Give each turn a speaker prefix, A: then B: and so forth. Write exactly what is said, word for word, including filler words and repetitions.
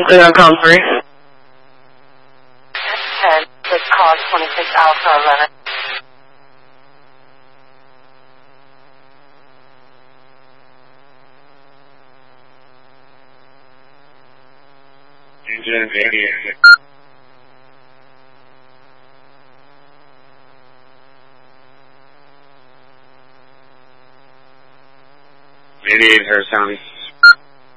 A: Clear on com three.
B: ten, six cause twenty-six Alpha eleven.
C: Engine eighty-eight. eighty-eight, Harris County.